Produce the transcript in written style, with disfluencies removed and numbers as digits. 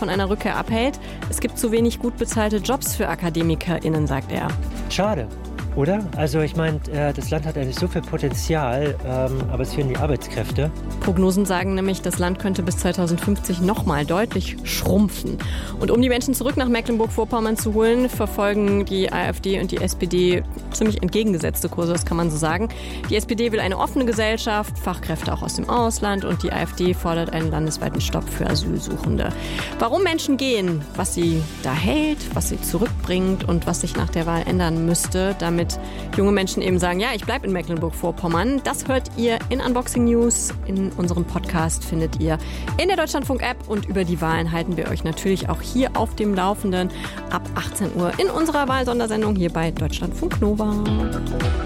von einer Rückkehr abhält. Es gibt zu wenig gut bezahlte Jobs für AkademikerInnen, sagt er. Schade, oder? Also ich meine, das Land hat eigentlich so viel Potenzial, aber es fehlen die Arbeitskräfte. Prognosen sagen nämlich, das Land könnte bis 2050 nochmal deutlich schrumpfen. Und um die Menschen zurück nach Mecklenburg-Vorpommern zu holen, verfolgen die AfD und die SPD ziemlich entgegengesetzte Kurse, das kann man so sagen. Die SPD will eine offene Gesellschaft, Fachkräfte auch aus dem Ausland, und die AfD fordert einen landesweiten Stopp für Asylsuchende. Warum Menschen gehen, was sie da hält, was sie zurückbringt und was sich nach der Wahl ändern müsste, damit junge Menschen eben sagen, ja, ich bleibe in Mecklenburg-Vorpommern. Das hört ihr in Unboxing News. In unserem Podcast findet ihr in der Deutschlandfunk-App, und über die Wahlen halten wir euch natürlich auch hier auf dem Laufenden ab 18 Uhr in unserer Wahlsondersendung hier bei Deutschlandfunk Nova.